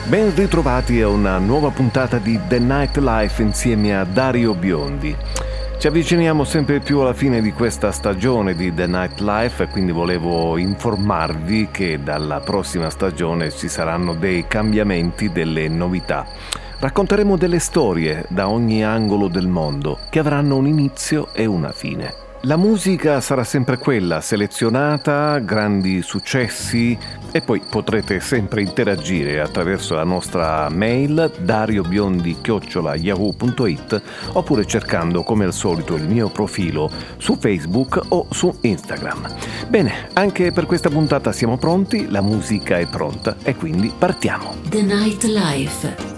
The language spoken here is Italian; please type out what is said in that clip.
Ben ritrovati a una nuova puntata di The Nightlife insieme a Dario Biondi. Ci avviciniamo sempre più alla fine di questa stagione di The Nightlife e quindi volevo informarvi che dalla prossima stagione ci saranno dei cambiamenti, delle novità. Racconteremo delle storie da ogni angolo del mondo che avranno un inizio e una fine. La musica sarà sempre quella, selezionata, grandi successi e poi potrete sempre interagire attraverso la nostra mail dariobiondi@yahoo.it oppure cercando come al solito il mio profilo su Facebook o su Instagram. Bene, anche per questa puntata siamo pronti, la musica è pronta e quindi partiamo. The Nightlife.